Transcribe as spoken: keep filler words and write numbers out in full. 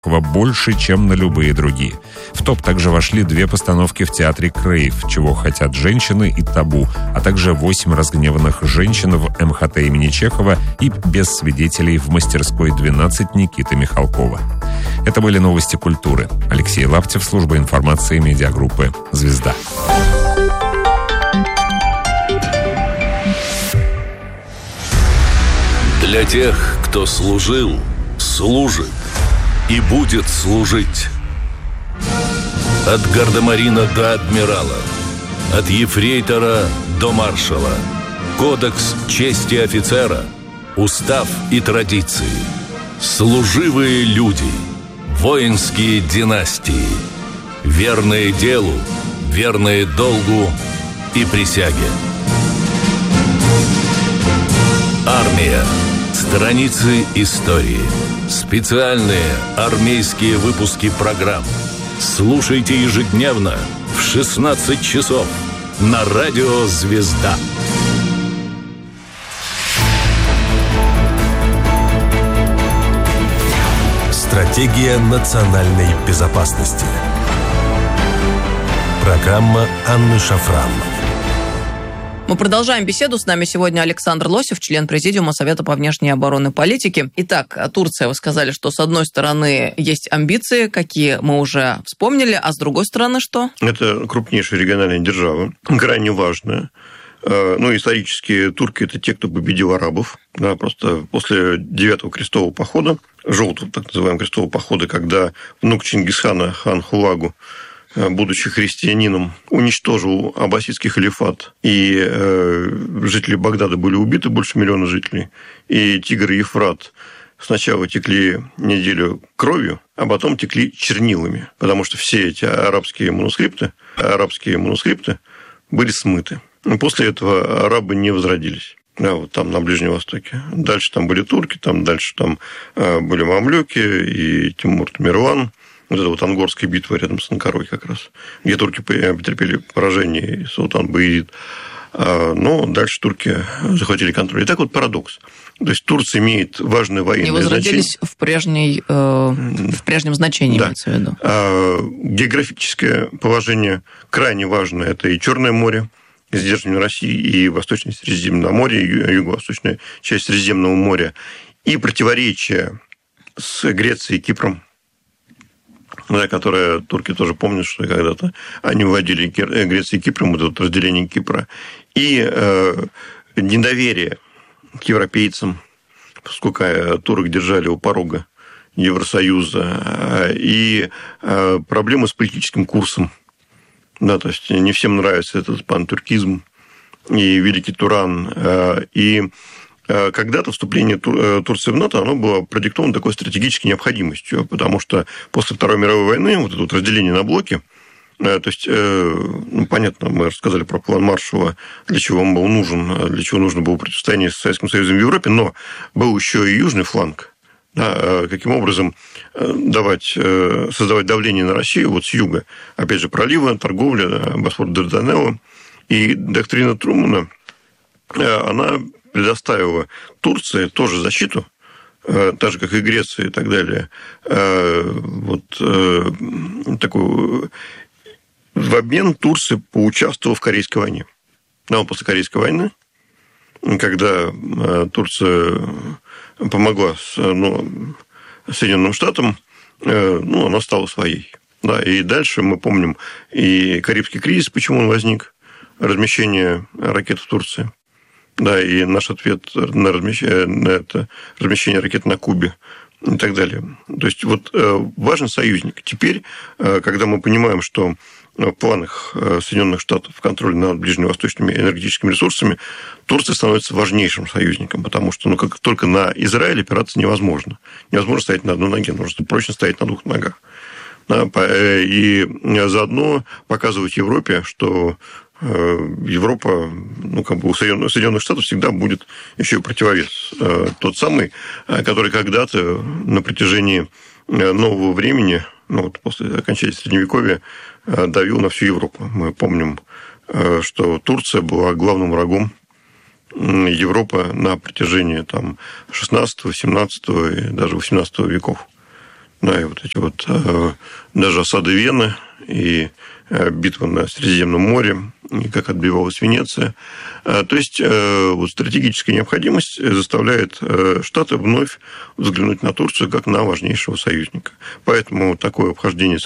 больше, чем на любые другие. В топ также вошли две постановки в театре «Крейв», «Чего хотят женщины» и «Табу», а также восемь разгневанных женщин в эм ха тэ имени Чехова и «Без свидетелей» в мастерской двенадцать Никиты Михалкова. Это были новости культуры. Алексей Лаптев, служба информации медиагруппы «Звезда». Для тех, кто служил, служит и будет служить. От гардемарина до адмирала, от ефрейтора до маршала. Кодекс чести офицера, устав и традиции. Служивые люди, воинские династии. Верные делу, верные долгу и присяге. Армия. Страницы истории. Специальные армейские выпуски программ. Слушайте ежедневно в шестнадцать часов на радио «Звезда». Стратегия национальной безопасности. Программа Анны Шафран. Мы продолжаем беседу. С нами сегодня Александр Лосев, член Президиума Совета по внешней и оборонной политике. Итак, Турция, вы сказали, что с одной стороны есть амбиции, какие мы уже вспомнили, а с другой стороны что? Это крупнейшая региональная держава, крайне важная. Ну, исторически турки – это те, кто победил арабов. Да, просто после девятого крестового похода, желтого так называемого крестового похода, когда внук Чингисхана, хан Хулагу, будучи христианином, уничтожил аббасидский халифат, и э, жители Багдада были убиты, больше миллиона жителей, и Тигр и Ефрат сначала текли неделю кровью, а потом текли чернилами, потому что все эти арабские манускрипты, арабские манускрипты были смыты. После этого арабы не возродились. Да, вот там, на Ближнем Востоке. Дальше там были турки, там дальше там были мамлюки и Тимур Тамерлан. Вот это вот Ангорская битва рядом с Анкарой как раз, где турки потерпели поражение, и султан Баязид. Но дальше турки захватили контроль. И так вот парадокс. То есть Турция имеет важное военное значение. Не возродились в, прежней, э, в прежнем значении, да. Имеется в виду. Географическое положение крайне важно. Это и Черное море, сдерживание России, и Восточное Средиземноморье, и юго-восточная часть Средиземного моря, и противоречие с Грецией и Кипром, да, которое турки тоже помнят, что когда-то они вводили Грецию и Кипр, вот это разделение Кипра, и э, недоверие к европейцам, поскольку турок держали у порога Евросоюза, и э, проблемы с политическим курсом. Да, то есть не всем нравится этот пантюркизм и Великий Туран. Э, и когда-то вступление Турции в НАТО, оно было продиктовано такой стратегической необходимостью, потому что после Второй мировой войны вот это вот разделение на блоки, то есть, ну, понятно, мы рассказали про план Маршалла, для чего он был нужен, для чего нужно было противостояние с Советским Союзом в Европе, но был еще и южный фланг. Да, каким образом давать, создавать давление на Россию вот с юга. Опять же, проливы, торговля, Босфор-Дарданеллы. И доктрина Трумана, она предоставила Турции тоже защиту, так же, как и Греция и так далее, вот такую... В обмен Турция поучаствовала в Корейской войне. Но после Корейской войны, когда Турция помогла ну, Соединенным Штатам, ну, она стала своей. Да, и дальше мы помним и Карибский кризис, почему он возник, размещение ракет в Турции. Да, и наш ответ на, размещение, на это размещение ракет на Кубе и так далее. То есть, вот важен союзник. Теперь, когда мы понимаем, что в планах Соединенных Штатов контроль над ближневосточными энергетическими ресурсами, Турция становится важнейшим союзником, потому что ну, как только на Израиль опираться невозможно. Невозможно стоять на одной ноге, нужно прочно стоять на двух ногах. Да, и заодно показывать Европе, что Европа, ну, как бы у Соединенных Штатов всегда будет еще и противовес. Тот самый, который когда-то на протяжении нового времени, ну, вот после окончания Средневековья, давил на всю Европу. Мы помним, что Турция была главным врагом Европы на протяжении там, шестнадцатого, семнадцатого и даже восемнадцатого веков. Да, и вот эти вот даже осады Вены и битва на Средиземном море, и как отбивалась Венеция. То есть вот стратегическая необходимость заставляет Штаты вновь взглянуть на Турцию как на важнейшего союзника. Поэтому такое обхождение